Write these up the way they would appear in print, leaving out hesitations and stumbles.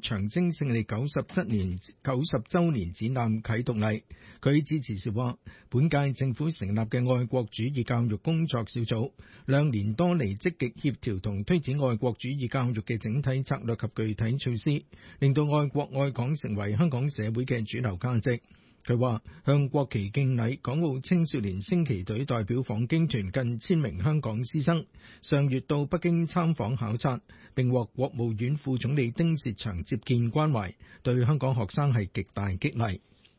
長征勝利90週年展覽啟動禮，佢致辭時話：本屆政府成立嘅愛國主義教育工作小組2年多嚟積極協調同推展愛國主義教育嘅整體策略及具體措施，令到愛國愛港成為香港社會嘅主流價值。佢話向國旗敬禮，港澳青少年升旗隊代表訪京團近1000名香港師生上月到北京參訪考察，並獲國務院副總理丁薛祥接見關懷，對香港學生係極大激勵。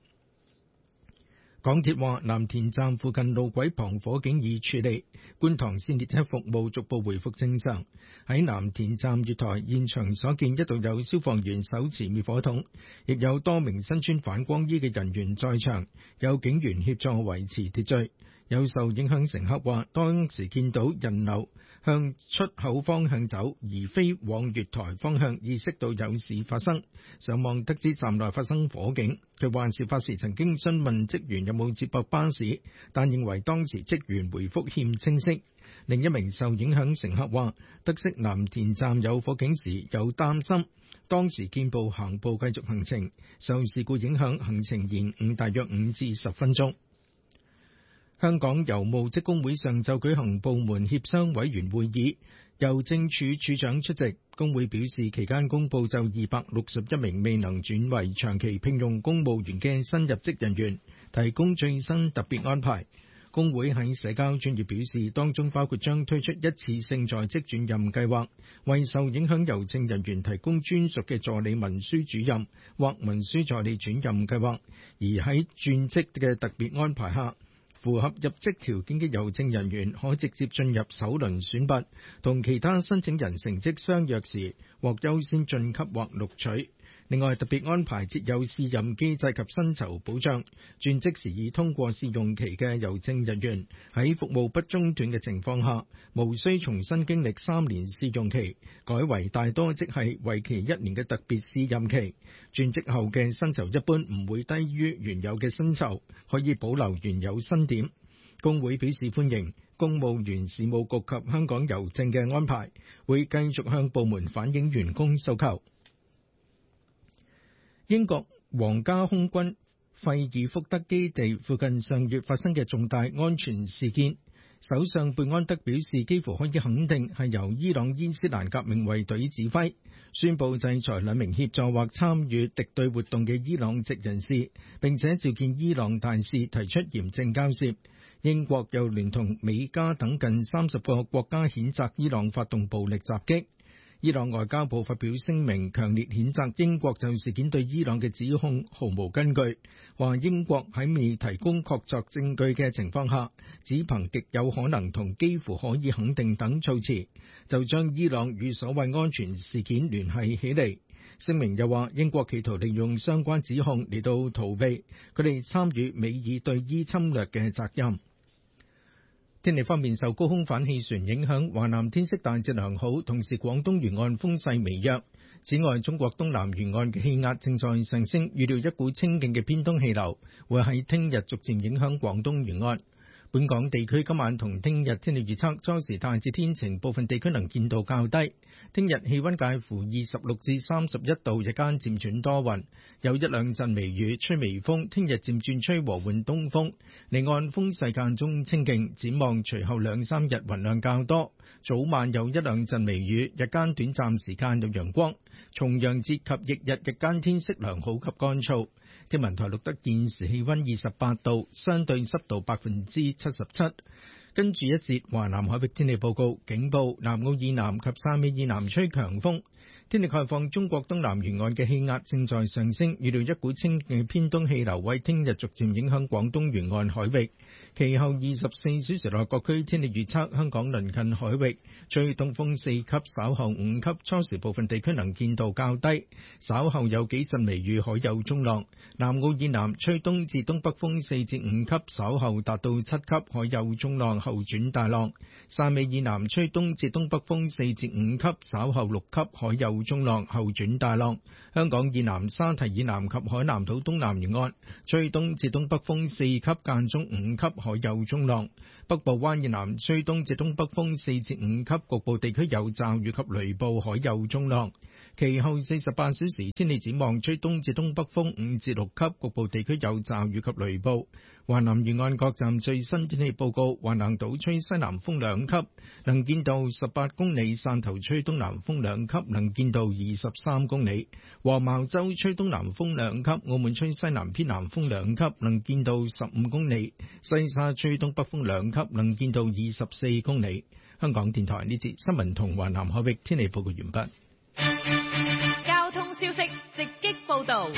港鐵話藍田站附近路軌旁火警已處理，觀塘線列車服務逐步回復正常。喺藍田站月台現場所見，一度有消防員手持滅火筒，亦有多名身穿反光衣嘅人員在場，有警員協助維持秩序。有受影響乘客話，當時見到人流向出口方向走，而非往月台方向，意識到有事發生。上網得知站內發生火警，佢話事發時曾經詢問職員有冇接駁巴士，但認為當時職員回覆欠清晰。另一名受影響乘客話，得悉藍田站有火警時有擔心，當時見步行步繼續行程，受事故影響行程延誤大約5至10分鐘。香港郵務職工會上晝舉行部門協商委員會議，郵政處處長出席。工會表示，期間公佈就261名未能轉為長期聘用公務員嘅新入職人員提供最新特別安排。工會喺社交專頁表示，當中包括將推出一次性在職轉任計劃，為受影響郵政人員提供專屬嘅助理文書主任或文書助理轉任計劃，而喺轉職嘅特別安排下，符合入職條件嘅郵政人員可直接進入首輪選拔，同其他申請人成績相若時獲優先晉級或錄取。另外，特別安排設有試任機制及薪酬保障，轉職時已通過試用期嘅郵政人員喺服務不中斷嘅情況下，無需重新經歷3年試用期，改為大多即係為期1年嘅特別試任期。轉職後嘅薪酬一般唔會低於原有嘅薪酬，可以保留原有薪點。工會表示歡迎公務員事務局及香港郵政嘅安排，會繼續向部門反映員工訴求。英國皇家空軍費爾福德基地附近上月發生嘅重大安全事件，首相貝安德表示幾乎可以肯定係由伊朗伊斯蘭革命衛隊指揮，宣布制裁2名協助或參與敵對活動嘅伊朗籍人士，並且召見伊朗大使提出嚴正交涉。英國又聯同美加等近30個國家譴責伊朗發動暴力襲擊。伊朗外交部發表聲明，強烈譴責英國就事件對伊朗嘅指控毫無根據，話英國喺未提供確鑿證據嘅情況下，只憑極有可能同幾乎可以肯定等措辭，就將伊朗與所謂安全事件聯繫起嚟。聲明又話，英國企圖利用相關指控嚟到逃避佢哋參與美爾對伊侵略嘅責任。天氣方面，受高空反氣旋影響，華南天色大致良好，同時廣東沿岸風勢微弱。此外，中國東南沿岸嘅氣壓正在上升，預料一股清勁嘅偏東氣流會喺聽日逐漸影響廣東沿岸。本港地區今晚同聽日天氣預測，初時大致天晴，部分地區能見度較低。聽日氣溫介乎26至31度，日間漸轉多雲，有一兩陣微雨，吹微風。聽日漸轉吹和緩東風，離岸風勢間中清勁。展望隨後2-3日雲量較多，早晚有一兩陣微雨，日間短暫時間有陽光。重陽節及翌日日間天色良好及乾燥。天文台錄得現時氣溫28度，相對濕度77%。跟住一節華南海域天氣報告，警報南澳以南及汕尾以南吹強風。天氣概況，中國東南沿岸嘅氣壓正在上升，預料一股清勁嘅偏東氣流為聽日逐漸影響廣東沿岸海域。其後24小時內各區天氣預測，香港鄰近海域吹東風4級，稍後5級，初時部分地區能見度較低，稍後有幾陣微雨，海有中浪。南澳以南吹東至東北風4至5級，稍後達到7級，海有中浪，後轉大浪。汕尾以南吹東至東北風4至5級，稍後6級，海有中浪，後轉大浪。香港以南沙堤以南及海南島東南沿岸吹東至東北風4級，間中5級，海有中浪。北部灣以南吹東至東北風4至5級，局部地區有驟雨及雷暴，海有中浪。 其後48小時天氣展望，吹東至東北風5至6級，局部地區有驟雨及雷暴。華南沿岸各站最新天氣報告：華南島吹西南風2級，能見度18公里；汕頭吹東南風2級，能見度23公里；黃茅洲吹東南風2級，澳門吹西南偏南風2級，能見度15公里；西沙吹東北風2級，能見度24公里。香港電台呢節新聞同華南海域天氣報告完畢。 交通消息直擊報道。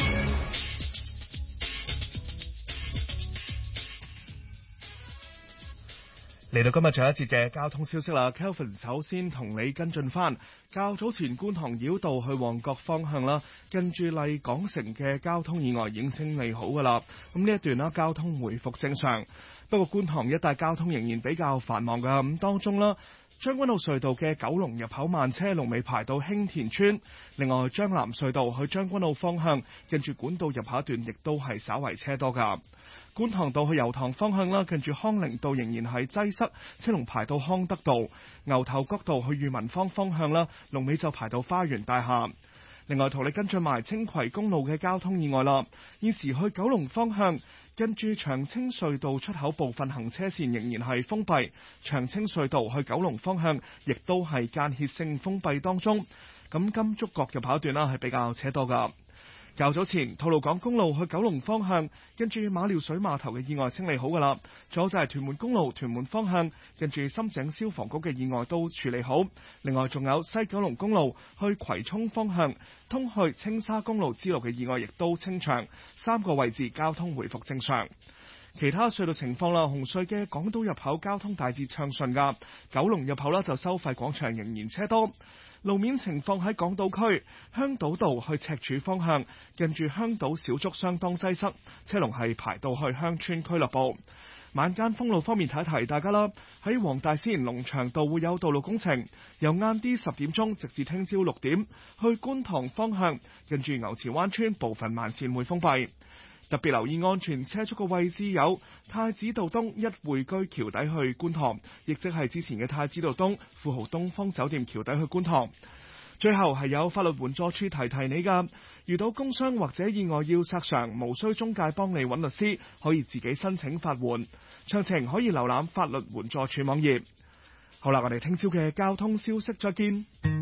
嚟到今日最後一節嘅交通消息啦 ，Kelvin 首先同你跟進翻，較早前觀塘繞道去旺角方向啦，跟住麗港城嘅交通意外已經清理好噶啦，咁呢一段啦交通回復正常，不過觀塘一帶交通仍然比較繁忙噶，咁當中啦。將軍澳隧道嘅九龍入口慢車龍尾排到興田村，另外將藍隧道去將軍澳方向，跟住管道入口一段亦都係稍為車多噶。觀塘道去油塘方向啦，跟住康寧道仍然係擠塞，車龍排到康德道。牛頭角道去裕民坊方向啦，龍尾就排到花園大廈。另外同你跟進埋青葵公路嘅交通意外啦，現時去九龍方向，跟住長青隧道出口部分行車線仍然係封閉，長青隧道去九龍方向亦都係間歇性封閉當中。咁金竹角入口一段啦係比較車多噶。較早前吐露港公路去九龍方向，跟住馬料水碼頭嘅意外清理好噶啦。仲有就係屯門公路屯門方向，跟住深井消防局嘅意外都處理好。另外仲有西九龍公路去葵涌方向，通去青沙公路支路嘅意外亦都清場，3個位置交通回復正常。其他隧道情況啦，紅隧嘅港島入口交通大致暢順噶，九龍入口啦就收費廣場仍然車多。路面情況喺港島區香島道去赤柱方向，近住香島小築相當擠塞，車龍係排到去鄉村俱樂部。晚間封路方面提一提大家啦，喺黃大仙龍翔道會有道路工程，由晏啲10點鐘直至聽朝6點，去觀塘方向，近住牛池灣村部分慢線會封閉。特別留意安全車速嘅位置有太子道東一匯居橋底去觀塘，亦即係之前嘅太子道東富豪東方酒店橋底去觀塘。最後係有法律援助處提你㗎，遇到工傷或者意外要索償，無需中介幫你揾律師，可以自己申請法援。詳情可以瀏覽法律援助處網頁。好啦，我哋聽朝嘅交通消息再見。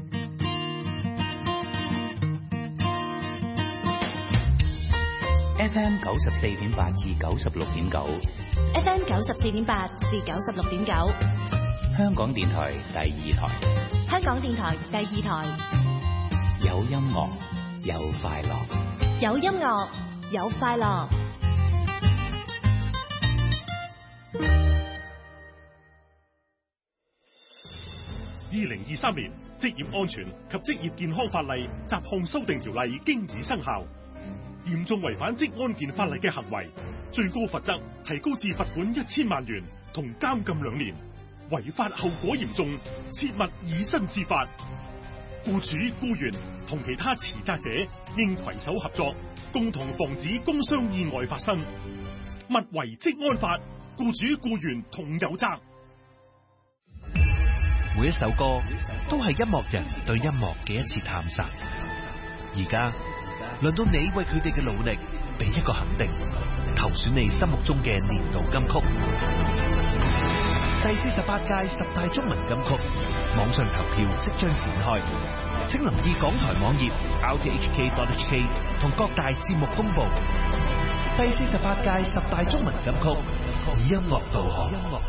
FM 94.8至96.9 ，FM 94.8至96.9， 香港電台第2台， 香港電台第2台， 有音樂有快樂， 有音樂有快樂。 2023年職業安全及職業健康法例雜項修訂條例經已生效。嚴重違反職安健法例嘅行為，最高罰則提高至罰款1000萬元同監禁2年。違法後果嚴重，切勿以身試法。僱主、僱員同其他持責者應攜手合作，共同防止工傷意外發生。勿違職安法，僱主僱員同有責。 每一首歌都係音樂人對音樂嘅一次探索。而家輪到你為佢哋嘅努力俾一個肯定，投選你心目中嘅年度金曲。第48屆10大中文金曲網上投票即將展開，請留意港台網頁 rthk.hk 同各大節目公布。第48屆10大中文金曲以音樂導航。